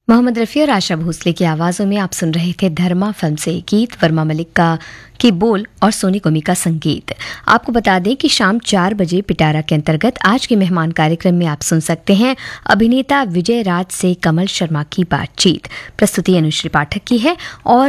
मोहम्मद रफ़ी और आशा भोसले की आवाज़ों में आप सुन रहे थे धर्मा फिल्म से गीत, वर्मा मलिक का की बोल और सोनी कुमी का संगीत। आपको बता दें कि शाम 4 बजे पिटारा के अंतर्गत आज के मेहमान कार्यक्रम में आप सुन सकते हैं अभिनेता विजय राज से कमल शर्मा की बातचीत। प्रस्तुति अनुश्री पाठक की है और